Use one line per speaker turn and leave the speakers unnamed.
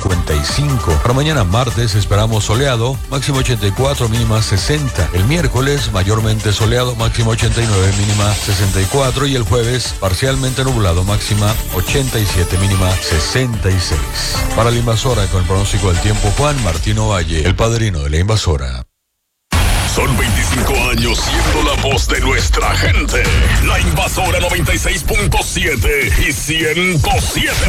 55. Para mañana martes esperamos soleado, máximo 84, mínima 60. El miércoles mayormente soleado, máximo 89, mínima 64. Y el jueves parcialmente nublado, máxima 87, mínima 66. Para la invasora, con el pronóstico del tiempo, Juan Martino Valle, el padrino de la invasora.
Son 25 años siendo la voz de nuestra gente. La invasora 96.7 y 100.7.